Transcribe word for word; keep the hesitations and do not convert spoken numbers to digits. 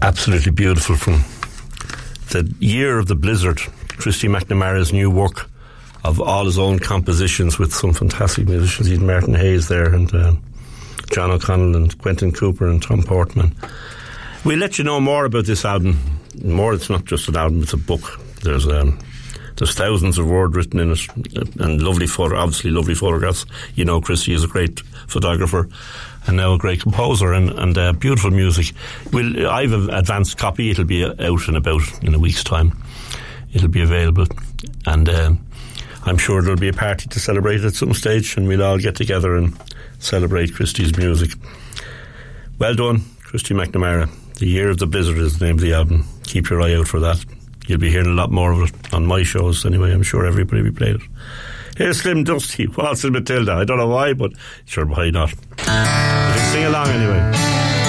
absolutely beautiful from the year of the blizzard. Christy McNamara's new work of all his own compositions with some fantastic musicians. He's Martin Hayes there, and uh, John O'Connell and Quentin Cooper and Tom Portman. We'll let you know more about this album. More, it's not just an album, it's a book. There's um, there's thousands of words written in it, and lovely photo, obviously lovely photographs. You know, Christy is a great photographer and now a great composer, and, and uh, beautiful music. We'll, I have an advanced copy. It'll be out and about in a week's time. It'll be available, and uh, I'm sure there'll be a party to celebrate at some stage, and we'll all get together and celebrate Christy's music. Well done, Christy McNamara. The Year of the Blizzard is the name of the album. Keep your eye out for that. You'll be hearing a lot more of it on my shows anyway. I'm sure everybody will play it. Here's Slim Dusty, Waltzing Matilda. I don't know why, but sure, why not? You can sing along anyway.